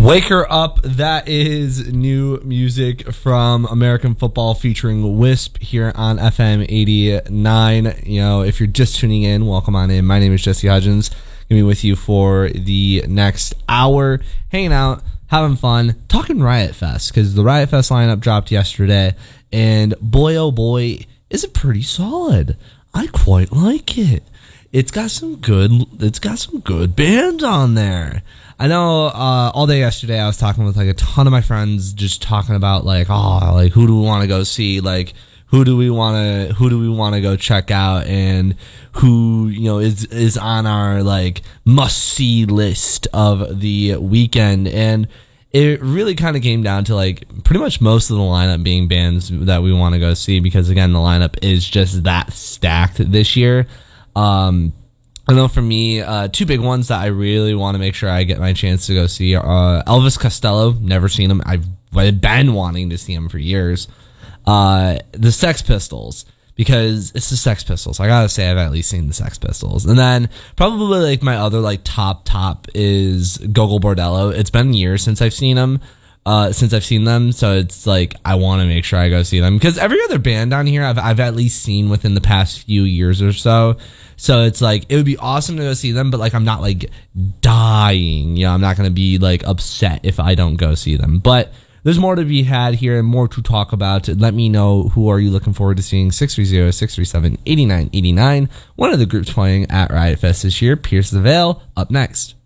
Wake Her Up, that is new music from American Football featuring Wisp here on FM 89. You know, if you're just tuning in, welcome on in. My name is Jesse Hudgens. Gonna be with you for the next hour, hanging out, having fun, talking Riot Fest, because the Riot Fest lineup dropped yesterday, and boy, oh boy, is it pretty solid. I quite like it. It's got some good bands on there. I know all day yesterday I was talking with like a ton of my friends, just talking about like, who do we want to go see, like who do we want to go check out, and who, you know, is on our like must see list of the weekend. And it really kind of came down to like pretty much most of the lineup being bands that we want to go see, because again, the lineup is just that stacked this year. I know for me, two big ones that I really want to make sure I get my chance to go see are Elvis Costello. Never seen him. I've been wanting to see him for years. The Sex Pistols, because it's the Sex Pistols. I gotta say, I've at least seen the Sex Pistols. And then probably like my other like top is Gogol Bordello. It's been years since I've seen them. So it's like I want to make sure I go see them, because every other band down here I've at least seen within the past few years or so. So it's like it would be awesome to go see them, but like I'm not like dying. You know, I'm not going to be like upset if I don't go see them. But there's more to be had here and more to talk about. Let me know, who are you looking forward to seeing? 630-637-8989. One of the groups playing at Riot Fest this year, Pierce the Veil, up next.